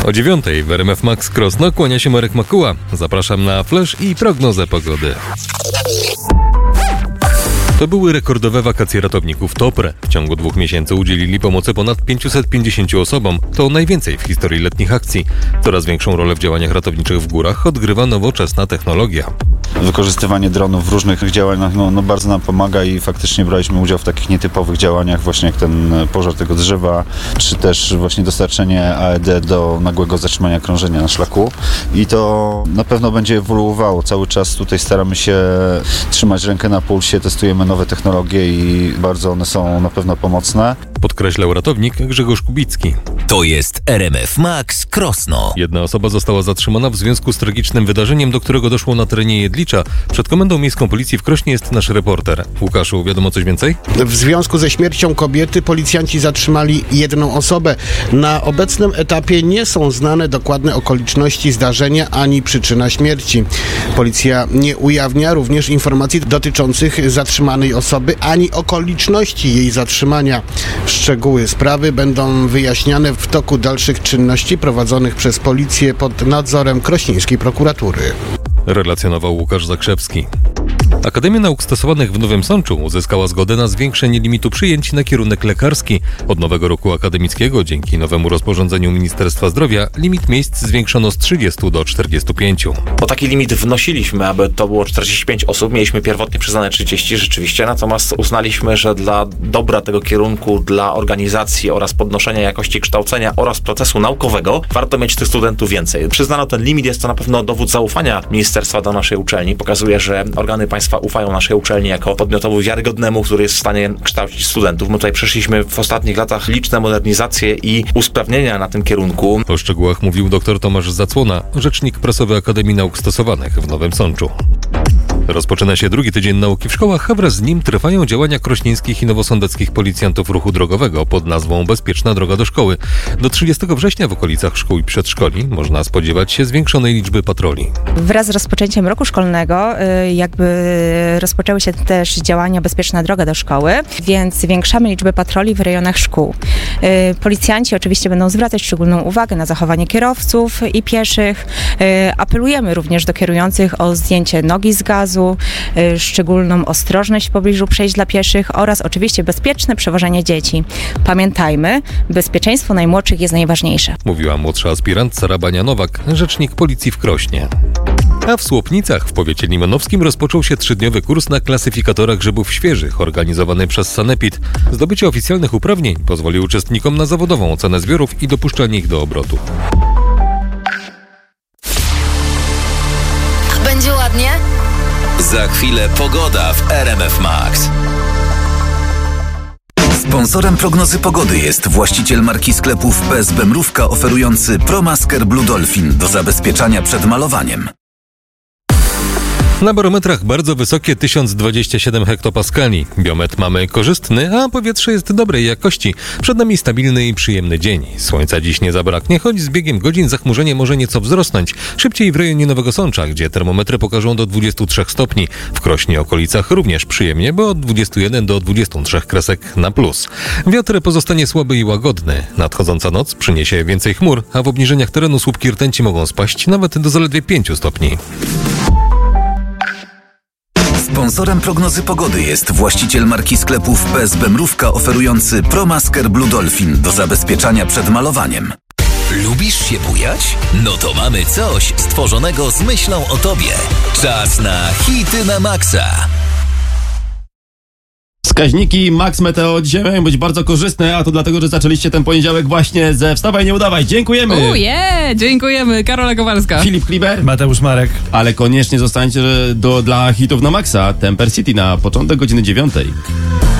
O 9:00 w RMF Max Krosno kłania się Marek Makuła. Zapraszam na flash i prognozę pogody. To były rekordowe wakacje ratowników TOPR. W ciągu 2 miesięcy udzielili pomocy ponad 550 osobom. To najwięcej w historii letnich akcji. Coraz większą rolę w działaniach ratowniczych w górach odgrywa nowoczesna technologia. Wykorzystywanie dronów w różnych działaniach bardzo nam pomaga i faktycznie braliśmy udział w takich nietypowych działaniach, właśnie jak ten pożar tego drzewa, czy też właśnie dostarczenie AED do nagłego zatrzymania krążenia na szlaku. I to na pewno będzie ewoluowało. Cały czas tutaj staramy się trzymać rękę na pulsie, testujemy nowe technologie i bardzo one są na pewno pomocne. Podkreślał ratownik Grzegorz Kubicki. To jest RMF Max Krosno. Jedna osoba została zatrzymana w związku z tragicznym wydarzeniem, do którego doszło na terenie Jedlicza. Przed Komendą Miejską Policji w Krośnie jest nasz reporter. Łukaszu, wiadomo coś więcej? W związku ze śmiercią kobiety policjanci zatrzymali jedną osobę. Na obecnym etapie nie są znane dokładne okoliczności zdarzenia ani przyczyna śmierci. Policja nie ujawnia również informacji dotyczących zatrzymanej osoby ani okoliczności jej zatrzymania. Szczegóły sprawy będą wyjaśniane w toku dalszych czynności prowadzonych przez policję pod nadzorem krośnieńskiej prokuratury. Relacjonował Łukasz Zakrzewski. Akademia Nauk Stosowanych w Nowym Sączu uzyskała zgodę na zwiększenie limitu przyjęć na kierunek lekarski. Od nowego roku akademickiego, dzięki nowemu rozporządzeniu Ministerstwa Zdrowia, limit miejsc zwiększono z 30 do 45. O taki limit wnosiliśmy, aby to było 45 osób. Mieliśmy pierwotnie przyznane 30 rzeczywiście, natomiast uznaliśmy, że dla dobra tego kierunku, dla organizacji oraz podnoszenia jakości kształcenia oraz procesu naukowego warto mieć tych studentów więcej. Przyznano ten limit, jest to na pewno dowód zaufania ministerstwa do naszej uczelni. Pokazuje, że organy państwa ufają naszej uczelni jako podmiotowi wiarygodnemu, który jest w stanie kształcić studentów. My tutaj przeszliśmy w ostatnich latach liczne modernizacje i usprawnienia na tym kierunku. O szczegółach mówił dr Tomasz Zacłona, rzecznik prasowy Akademii Nauk Stosowanych w Nowym Sączu. Rozpoczyna się drugi tydzień nauki w szkołach, a wraz z nim trwają działania krośnieńskich i nowosądeckich policjantów ruchu drogowego pod nazwą Bezpieczna droga do szkoły. Do 30 września w okolicach szkół i przedszkoli można spodziewać się zwiększonej liczby patroli. Wraz z rozpoczęciem roku szkolnego rozpoczęły się też działania Bezpieczna droga do szkoły, więc zwiększamy liczbę patroli w rejonach szkół. Policjanci oczywiście będą zwracać szczególną uwagę na zachowanie kierowców i pieszych. Apelujemy również do kierujących o zdjęcie nogi z gazu, szczególną ostrożność w pobliżu przejść dla pieszych oraz oczywiście bezpieczne przewożenie dzieci. Pamiętajmy, bezpieczeństwo najmłodszych jest najważniejsze. Mówiła młodsza aspirant Sara Bania-Nowak, rzecznik policji w Krośnie. A w Słupnicach w powiecie limanowskim rozpoczął się 3-dniowy kurs na klasyfikatora grzybów świeżych organizowany przez Sanepid. Zdobycie oficjalnych uprawnień pozwoli uczestnikom na zawodową ocenę zbiorów i dopuszczanie ich do obrotu. Będzie ładnie? Za chwilę pogoda w RMF Max. Sponsorem prognozy pogody jest właściciel marki sklepów PSB Mrówka oferujący ProMasker Blue Dolphin do zabezpieczania przed malowaniem. Na barometrach bardzo wysokie 1027 hektopaskali. Biometr mamy korzystny, a powietrze jest dobrej jakości. Przed nami stabilny i przyjemny dzień. Słońca dziś nie zabraknie, choć z biegiem godzin zachmurzenie może nieco wzrosnąć. Szybciej w rejonie Nowego Sącza, gdzie termometry pokażą do 23 stopni. W Krośnie okolicach również przyjemnie, bo od 21 do 23 kresek na plus. Wiatr pozostanie słaby i łagodny. Nadchodząca noc przyniesie więcej chmur, a w obniżeniach terenu słupki rtęci mogą spaść nawet do zaledwie 5 stopni. Sponsorem prognozy pogody jest właściciel marki sklepów PSB Mrówka oferujący ProMasker Blue Dolphin do zabezpieczania przed malowaniem. Lubisz się bujać? No to mamy coś stworzonego z myślą o tobie. Czas na hity na maksa. Wskaźniki Max Meteo dzisiaj mają być bardzo korzystne, a to dlatego, że zaczęliście ten poniedziałek właśnie ze Wstawaj, nie udawaj. Dziękujemy! Dziękujemy. Karola Kowalska. Filip Kliber. Mateusz Marek. Ale koniecznie zostańcie dla hitów na Maxa. Temper City na początek godziny 9.